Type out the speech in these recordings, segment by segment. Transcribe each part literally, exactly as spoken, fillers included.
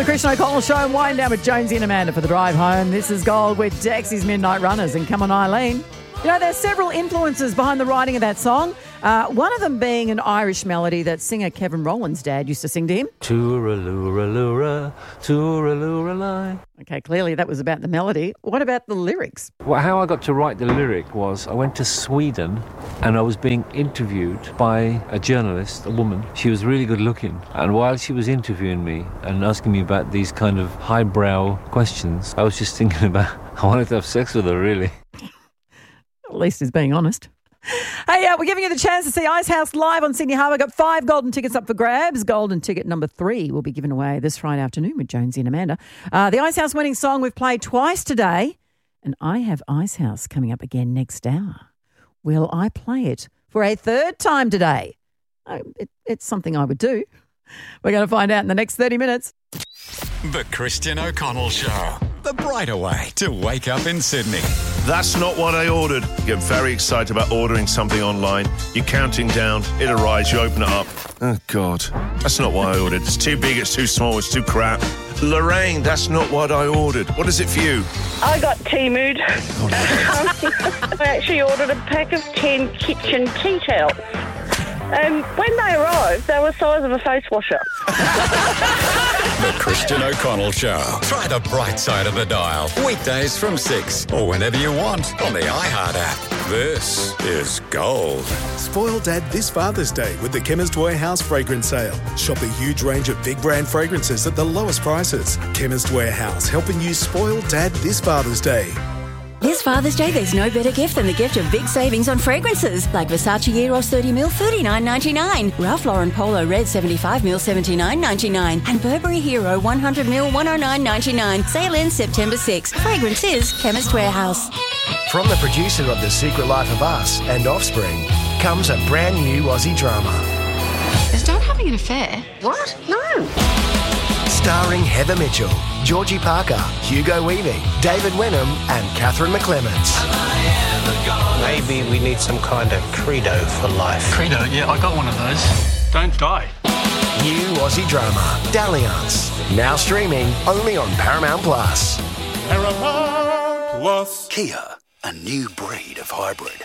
The Christian O'Connell Show and wind down with Jonesy and Amanda for the drive home. This is Gold with Dexy's Midnight Runners and Come On Eileen. You know, there's several influences behind the writing of that song. Uh, one of them being an Irish melody that singer Kevin Rowland's dad used to sing to him. Tooralooraloora, tooralooralai. Okay, clearly that was about the melody. What about the lyrics? Well, how I got to write the lyric was I went to Sweden and I was being interviewed by a journalist, a woman. She was really good looking. And while she was interviewing me and asking me about these kind of highbrow questions, I was just thinking about, I wanted to have sex with her, really. At least he's being honest. Hey, uh, we're giving you the chance to see Icehouse live on Sydney Harbour. Got five golden tickets up for grabs. Golden ticket number three will be given away this Friday afternoon with Jonesy and Amanda. Uh, the Icehouse winning song we've played twice today, and I have Icehouse coming up again next hour. Will I play it for a third time today? Uh, it, it's something I would do. We're going to find out in the next thirty minutes. The Christian O'Connell Show. The brighter way to wake up in Sydney. That's not what I ordered. Get very excited about ordering something online. You're counting down, it arrives, you open it up. Oh, God. That's not what I ordered. It's too big, it's too small, it's too crap. Lorraine, that's not what I ordered. What is it for you? I got T-Mood. Oh, no. I actually ordered a pack of ten kitchen tea towels. And when they arrived, they were the size of a face washer. The Christian O'Connell Show. Try the bright side of the dial. Weekdays from six or whenever you want on the iHeart app. This is Gold. Spoil Dad this Father's Day with the Chemist Warehouse fragrance sale. Shop a huge range of big brand fragrances at the lowest prices. Chemist Warehouse, helping you spoil Dad this Father's Day. This Father's Day, there's no better gift than the gift of big savings on fragrances, like Versace Eros thirty mil, thirty-nine ninety-nine, Ralph Lauren Polo Red seventy-five mil, seventy-nine ninety-nine, and Burberry Hero one hundred mil, one oh nine ninety-nine. Sale ends September sixth. Fragrances, Chemist Warehouse. From the producer of The Secret Life of Us and Offspring comes a brand new Aussie drama. Is Dad having an affair? What? No. Starring Heather Mitchell, Georgie Parker, Hugo Weaving, David Wenham and Catherine McClements. Maybe we need some kind of credo for life. Credo? Yeah, I got one of those. Don't die. New Aussie drama, Dalliance. Now streaming only on Paramount Plus. Paramount Plus. Kia, a new breed of hybrid.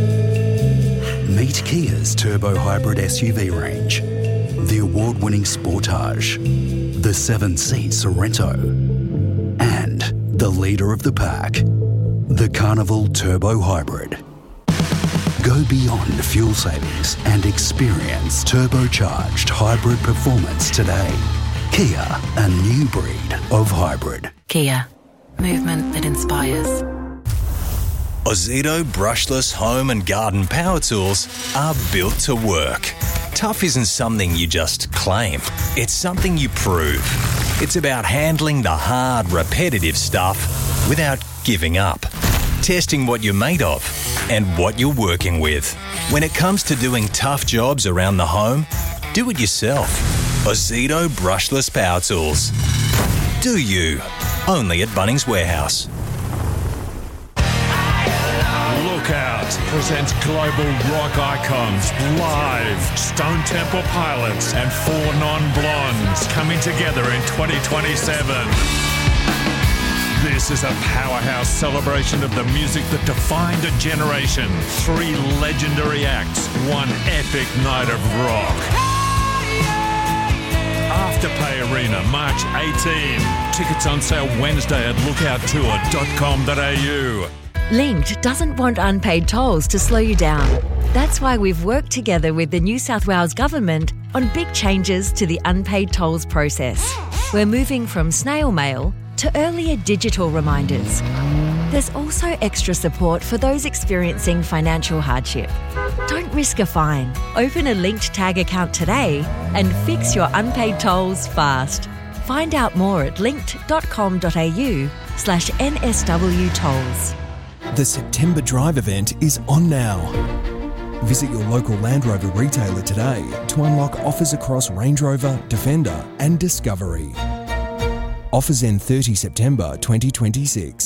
Meet Kia's turbo hybrid S U V range. The award-winning Sportage, the seven-seat Sorrento, and the leader of the pack, the Carnival Turbo Hybrid. Go beyond fuel savings and experience turbocharged hybrid performance today. Kia, a new breed of hybrid. Kia, movement that inspires. Ozito brushless home and garden power tools are built to work. Tough isn't something you just claim. It's something you prove. It's about handling the hard, repetitive stuff without giving up. Testing what you're made of and what you're working with. When it comes to doing tough jobs around the home, do it yourself. Ozito brushless power tools. Do you? Only at Bunnings Warehouse. Lookout presents global rock icons live. Stone Temple Pilots and Four Non-Blondes coming together in twenty twenty-seven. This is a powerhouse celebration of the music that defined a generation. Three legendary acts, one epic night of rock. Afterpay Arena, March eighteenth. Tickets on sale Wednesday at lookout tour dot com dot a u. Linked doesn't want unpaid tolls to slow you down. That's why we've worked together with the New South Wales Government on big changes to the unpaid tolls process. We're moving from snail mail to earlier digital reminders. There's also extra support for those experiencing financial hardship. Don't risk a fine. Open a Linked Tag account today and fix your unpaid tolls fast. Find out more at linked dot com dot a u slash N S W tolls. The September Drive event is on now. Visit your local Land Rover retailer today to unlock offers across Range Rover, Defender and Discovery. Offers end thirtieth September twenty twenty-six.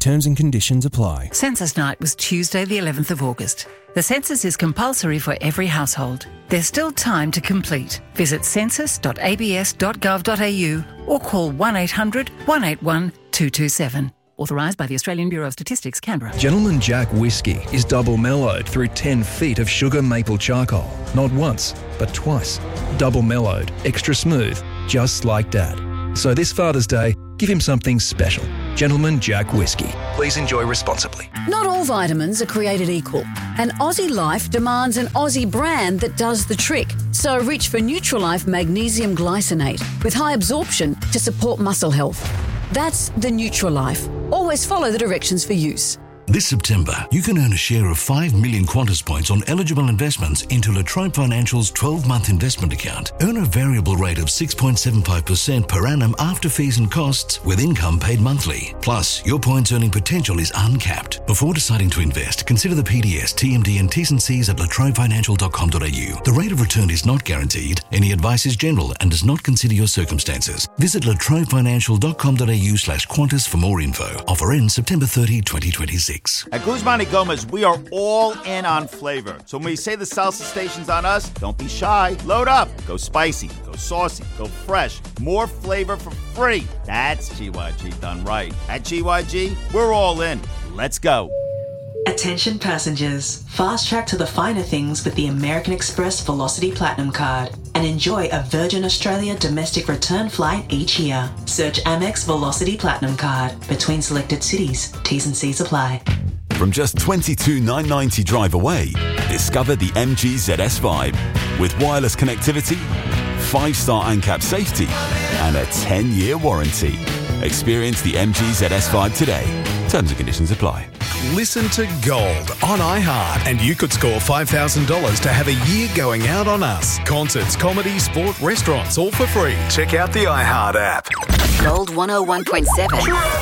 Terms and conditions apply. Census night was Tuesday the eleventh of August. The census is compulsory for every household. There's still time to complete. Visit census dot a b s dot gov dot a u or call one eight hundred one eight one two two seven. Authorised by the Australian Bureau of Statistics, Canberra. Gentleman Jack Whiskey is double mellowed through ten feet of sugar maple charcoal. Not once, but twice. Double mellowed, extra smooth, just like Dad. So this Father's Day, give him something special. Gentleman Jack Whiskey. Please enjoy responsibly. Not all vitamins are created equal, and Aussie Life demands an Aussie brand that does the trick. So reach for Nutrilife Magnesium Glycinate with high absorption to support muscle health. That's the Nutrilife. Always follow the directions for use. This September, you can earn a share of five million Qantas points on eligible investments into La Trobe Financial's twelve-month investment account. Earn a variable rate of six point seven five percent per annum after fees and costs with income paid monthly. Plus, your points earning potential is uncapped. Before deciding to invest, consider the P D S, T M D and T's and C's at la trobe financial dot com dot a u. The rate of return is not guaranteed. Any advice is general and does not consider your circumstances. Visit la trobe financial dot com dot a u slash Qantas for more info. Offer ends September thirtieth, twenty twenty-six. At Guzman y Gomez, we are all in on flavor. So when we say the salsa station's on us, don't be shy. Load up. Go spicy. Go saucy. Go fresh. More flavor for free. That's G Y G done right. At G Y G, we're all in. Let's go. Attention passengers. Fast track to the finer things with the American Express Velocity Platinum Card and enjoy a Virgin Australia domestic return flight each year. Search Amex Velocity Platinum Card between selected cities. T's and C's apply. From just twenty-two thousand nine hundred ninety dollars drive away, discover the M G Z S Vibe. With wireless connectivity, five-star ANCAP safety, and a ten-year warranty. Experience the M G Z S Vibe today. Terms and conditions apply. Listen to Gold on iHeart and you could score five thousand dollars to have a year going out on us. Concerts, comedy, sport, restaurants, all for free. Check out the iHeart app. Gold one oh one point seven.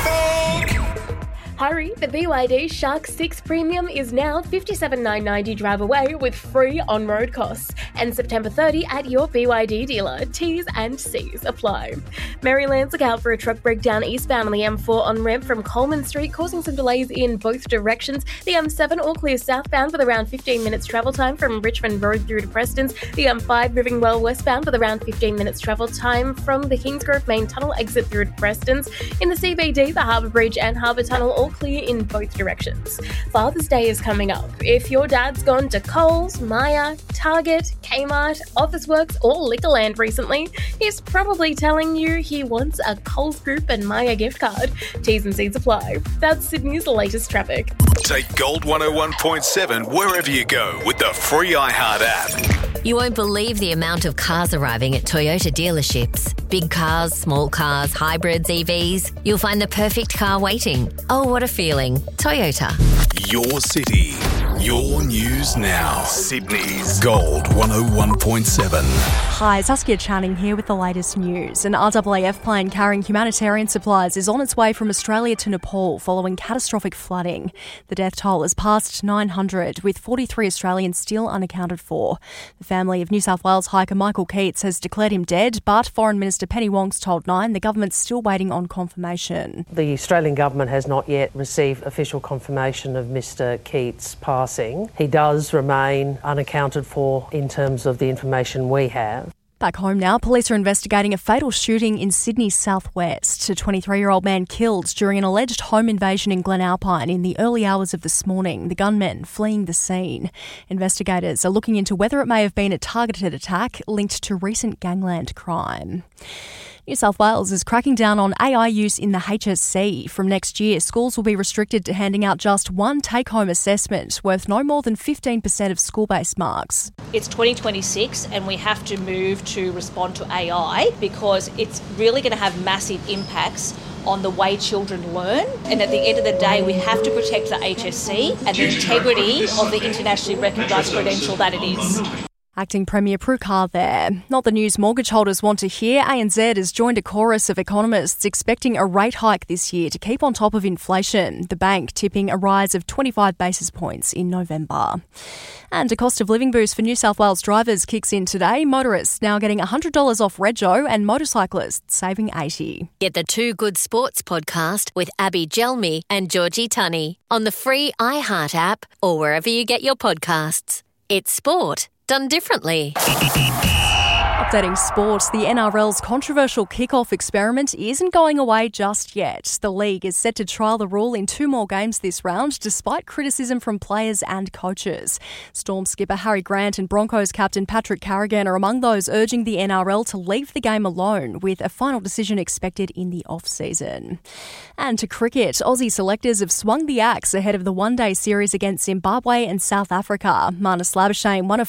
Hurry, the B Y D Shark six Premium is now fifty-seven thousand nine hundred ninety drive away with free on-road costs. And September thirtieth at your B Y D dealer. T's and C's apply. Maryland's look out for a truck breakdown eastbound on the M four on-ramp from Coleman Street, causing some delays in both directions. The M seven all clear southbound with around fifteen minutes travel time from Richmond Road through to Preston's. The M five moving well westbound with around fifteen minutes travel time from the Kingsgrove Main Tunnel exit through to Preston's. In the C B D, the Harbour Bridge and Harbour Tunnel all clear in both directions. Father's Day is coming up. If your dad's gone to Coles, Myer, Target, Kmart, Officeworks or Liquorland recently, he's probably telling you he wants a Coles Group and Myer gift card. T's and C's apply. That's Sydney's latest traffic. Take Gold one oh one point seven wherever you go with the free iHeart app. You won't believe the amount of cars arriving at Toyota dealerships. Big cars, small cars, hybrids, E Vs. You'll find the perfect car waiting. Oh, what a feeling. Toyota. Your city. Your news now. Sydney's Gold one oh one point seven. Hi, Saskia Channing here with the latest news. An R A A F plane carrying humanitarian supplies is on its way from Australia to Nepal following catastrophic flooding. The death toll has passed nine hundred, with forty-three Australians still unaccounted for. The family of New South Wales hiker Michael Keats has declared him dead, but Foreign Minister Penny Wong's told Nine the government's still waiting on confirmation. The Australian government has not yet received official confirmation of Mr Keats' passing. He does remain unaccounted for in terms of the information we have. Back home now, police are investigating a fatal shooting in Sydney's southwest. A twenty-three-year-old man killed during an alleged home invasion in Glenalpine in the early hours of this morning, the gunman fleeing the scene. Investigators are looking into whether it may have been a targeted attack linked to recent gangland crime. New South Wales is cracking down on A I use in the H S C. From next year, schools will be restricted to handing out just one take-home assessment worth no more than fifteen percent of school-based marks. It's twenty twenty-six and we have to move to respond to A I because it's really going to have massive impacts on the way children learn. And at the end of the day, we have to protect the H S C and the integrity of the internationally recognised credential that it is. Acting Premier Prue Carr there. Not the news mortgage holders want to hear. A N Z has joined a chorus of economists expecting a rate hike this year to keep on top of inflation. The bank tipping a rise of twenty-five basis points in November. And a cost of living boost for New South Wales drivers kicks in today. Motorists now getting one hundred dollars off Rego and motorcyclists saving eighty dollars. Get the Two Good Sports podcast with Abby Gelmi and Georgie Tunney on the free iHeart app or wherever you get your podcasts. It's sport done differently. Updating sport, the N R L's controversial kickoff experiment isn't going away just yet. The league is set to trial the rule in two more games this round, despite criticism from players and coaches. Storm skipper Harry Grant and Broncos captain Patrick Carrigan are among those urging the N R L to leave the game alone, with a final decision expected in the off-season. And to cricket, Aussie selectors have swung the axe ahead of the one-day series against Zimbabwe and South Africa. Marnus Labuschagne, one of